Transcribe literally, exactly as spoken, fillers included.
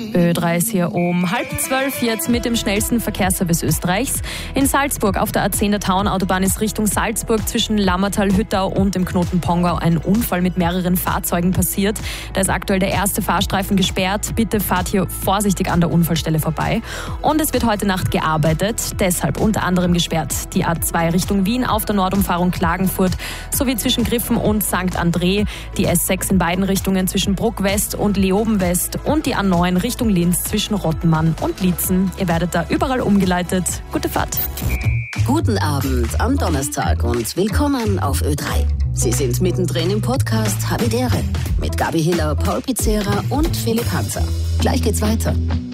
Ö drei ist hier um halb zwölf jetzt mit dem schnellsten Verkehrsservice Österreichs. In Salzburg auf der A zehn der Tauenautobahn ist Richtung Salzburg zwischen Lammertal-Hüttau und dem Knoten Pongau ein Unfall mit mehreren Fahrzeugen passiert. Da ist aktuell der erste Fahrstreifen gesperrt. Bitte fahrt hier vorsichtig an der Unfallstelle vorbei. Und es wird heute Nacht gearbeitet, deshalb unter anderem gesperrt die A zwei Richtung Wien auf der Nordumfahrung Klagenfurt sowie zwischen Griffen und Sankt André, die S sechs in beiden Richtungen zwischen Bruck West und Leoben West und die A neun Richtung Linz zwischen Rottenmann und Lietzen. Ihr werdet da überall umgeleitet. Gute Fahrt. Guten Abend am Donnerstag und willkommen auf Ö drei. Sie sind mittendrin im Podcast Habitäre mit Gabi Hiller, Paul Pizzera und Philipp Hanser. Gleich geht's weiter.